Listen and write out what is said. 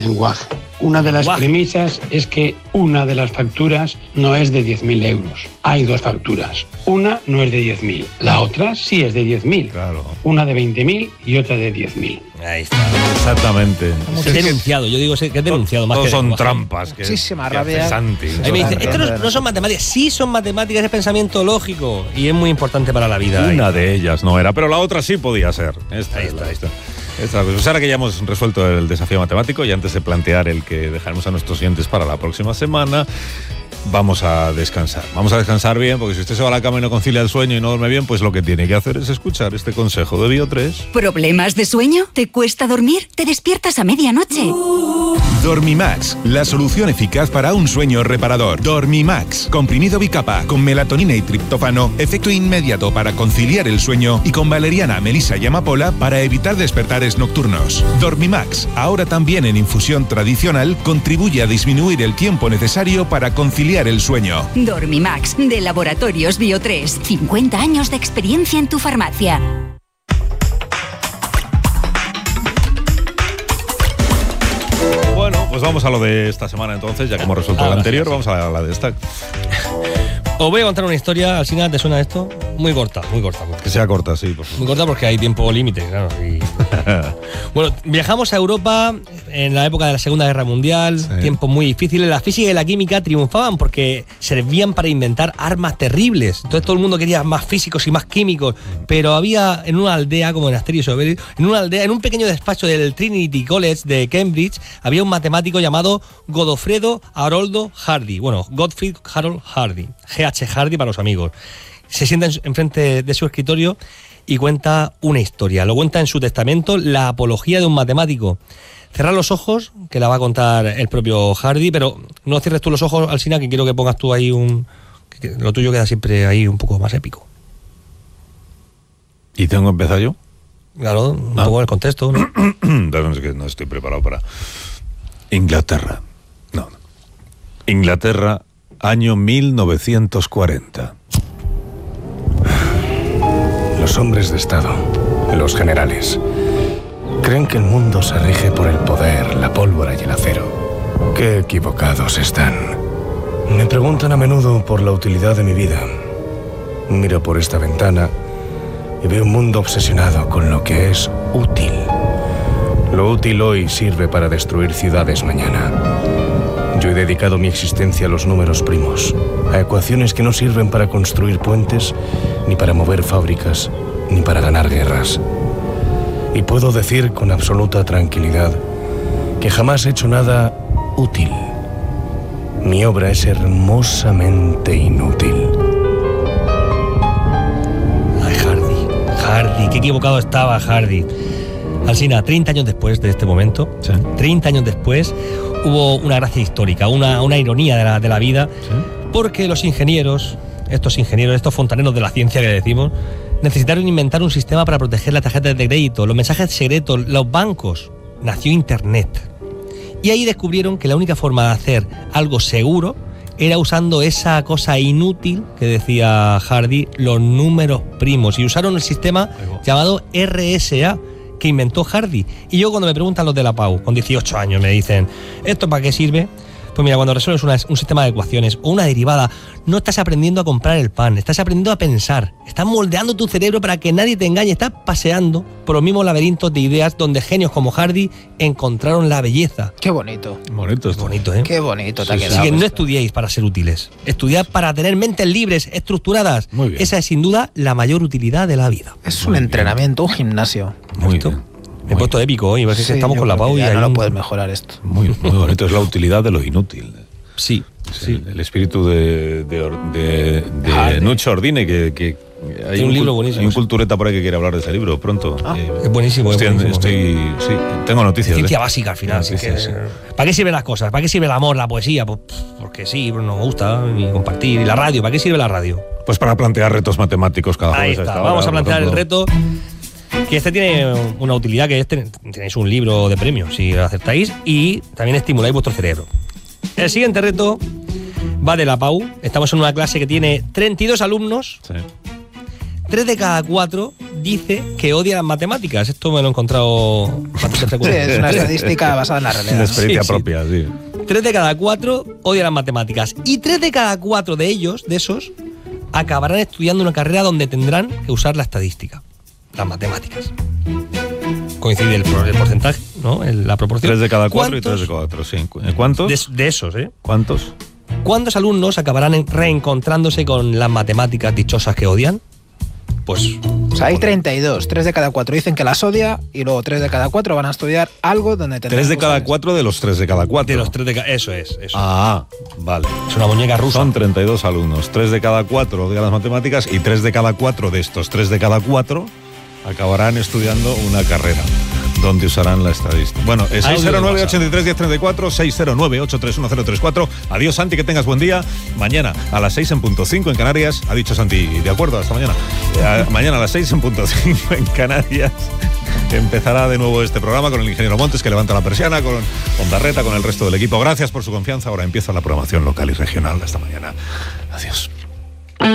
lenguaje. Una de las premisas es que una de las facturas no es de 10.000 euros. Hay dos facturas. Una no es de 10.000. La otra sí es de 10.000. Claro. Una de 20.000 y otra de 10.000. Ahí está. Exactamente. Es denunciado, yo digo que es denunciado. Más Todos que son lenguaje. trampas. Muchísima rabia. Ahí me dice, esto no son matemáticas. Sí son matemáticas, es pensamiento lógico. Y es muy importante para la vida. Una de ellas no era, pero la otra sí podía ser. Ahí está. Pues ahora que ya hemos resuelto el desafío matemático y antes de plantear el que dejaremos a nuestros oyentes para la próxima semana, vamos a descansar. Vamos a descansar bien, porque si usted se va a la cama y no concilia el sueño y no duerme bien, pues lo que tiene que hacer es escuchar este consejo de Bio3. ¿Problemas de sueño? ¿Te cuesta dormir? ¿Te despiertas a medianoche? Dormimax, la solución eficaz para un sueño reparador. Dormimax, comprimido bicapa, con melatonina y triptófano, efecto inmediato para conciliar el sueño, y con valeriana, melisa y amapola para evitar despertares nocturnos. Dormimax, ahora también en infusión tradicional, contribuye a disminuir el tiempo necesario para conciliar el sueño. Dormimax, de Laboratorios Bio3. 50 años de experiencia en tu farmacia. Bueno, pues vamos a lo de esta semana entonces, ya que hemos resuelto la anterior, vamos a la de esta. Os voy a contar una historia, al final, ¿te suena esto? Muy corta. Que sea corta, sí, por favor. Muy corta porque hay tiempo límite, claro. Bueno, viajamos a Europa en la época de la Segunda Guerra Mundial, tiempos muy difíciles. La física y la química triunfaban porque servían para inventar armas terribles. Entonces todo el mundo quería más físicos y más químicos, pero había en una aldea, como en Asterix y Obelix, en un pequeño despacho del Trinity College de Cambridge, había un matemático llamado Godofredo Haroldo Hardy. Bueno, Gottfried Harold Hardy, G.H. Hardy para los amigos. Se sienta enfrente de su escritorio y cuenta una historia. Lo cuenta en su testamento, la apología de un matemático. Cerrar los ojos, que la va a contar el propio Hardy, pero no cierres tú los ojos, Alsina, que quiero que pongas tú ahí que lo tuyo queda siempre ahí un poco más épico. ¿Y tengo que empezar yo? Claro, un poco el contexto, ¿no? Es que no estoy preparado para... Inglaterra. No. Inglaterra, año 1940. Los hombres de Estado, los generales, creen que el mundo se rige por el poder, la pólvora y el acero. Qué equivocados están. Me preguntan a menudo por la utilidad de mi vida. Miro por esta ventana y veo un mundo obsesionado con lo que es útil. Lo útil hoy sirve para destruir ciudades mañana. Yo he dedicado mi existencia a los números primos, a ecuaciones que no sirven para construir puentes, ni para mover fábricas, ni para ganar guerras. Y puedo decir con absoluta tranquilidad que jamás he hecho nada útil. Mi obra es hermosamente inútil. Ay, Hardy, qué equivocado estaba Hardy. Alsina, 30 años después de este momento, 30 años después, hubo una gracia histórica, una ironía de la vida, porque los ingenieros, estos fontaneros de la ciencia que decimos, necesitaron inventar un sistema para proteger las tarjetas de crédito, los mensajes secretos, los bancos. Nació Internet. Y ahí descubrieron que la única forma de hacer algo seguro era usando esa cosa inútil que decía Hardy, los números primos. Y usaron el sistema llamado RSA, que inventó Hardy. Y yo, cuando me preguntan los de la PAU, con 18 años, me dicen, ¿esto para qué sirve? Pues mira, cuando resuelves un sistema de ecuaciones o una derivada, no estás aprendiendo a comprar el pan, estás aprendiendo a pensar, estás moldeando tu cerebro para que nadie te engañe, estás paseando por los mismos laberintos de ideas donde genios como Hardy encontraron la belleza. Qué bonito. Bonito, ¿eh? Qué bonito te ha quedado. Así que no estudiéis para ser útiles, estudiad para tener mentes libres, estructuradas. Muy bien. Esa es sin duda la mayor utilidad de la vida. Es un entrenamiento, un gimnasio. Muy bien. Me he puesto épico hoy, porque Sí, estamos con la PAU y ya hay no puedes mejorar esto. Muy bonito, es la utilidad de lo inútil. Sí. El espíritu de Nuccio Ordine, que hay un libro buenísimo. Hay un cultureta por ahí que quiere hablar de ese libro pronto. Es buenísimo. Tengo noticias. Ciencia básica al final. Sí. ¿Para qué sirven las cosas? ¿Para qué sirve el amor, la poesía? Pues porque sí, nos gusta y compartir. ¿Y la radio? ¿Para qué sirve la radio? Pues para plantear retos matemáticos cada Ahí jueves. está. Vamos a plantear el reto. Que este tiene una utilidad, que tenéis un libro de premio si lo acertáis, y también estimuláis vuestro cerebro. El siguiente reto va de la PAU. Estamos en una clase que tiene 32 alumnos. 3 de cada 4 dice que odia las matemáticas. Esto me lo he encontrado bastante Sí, frecuente. es una estadística basada en la Una realidad. experiencia Sí, sí. propia, sí. 3 de cada 4 odian las matemáticas. Y 3 de cada 4 de ellos, de esos, acabarán estudiando una carrera donde tendrán que usar la estadística, las matemáticas. Coincide el porcentaje, ¿no? La proporción. 3 de cada 4 y 3 ¿Cuántos de cada 4, sí. ¿Cuántos? de esos, ¿eh? ¿Cuántos? ¿Cuántos alumnos acabarán reencontrándose con las matemáticas dichosas que odian? Pues O sea, hay 32. 3 de cada 4 dicen que las odia y luego 3 de cada 4 van a estudiar algo donde tendrán 3 de que cada usar 4 de los 3 de cada 4. de los 3 de cada... Eso es. Ah, vale. Es una muñeca rusa. Son 32 alumnos. 3 de cada 4 odian las matemáticas y 3 de cada 4 de estos 3 de cada 4 acabarán estudiando una carrera donde usarán la estadística. Bueno, 609-83-1034, 609-831-034. Adiós, Santi, que tengas buen día. Mañana a las 6 en punto 5 en Canarias. Ha dicho Santi, de acuerdo, hasta mañana. Mañana a las 6 en punto 5 en Canarias. Empezará de nuevo este programa con el ingeniero Montes, que levanta la persiana, con Ondarreta, con el resto del equipo. Gracias por su confianza. Ahora empieza la programación local y regional. Hasta mañana. Adiós.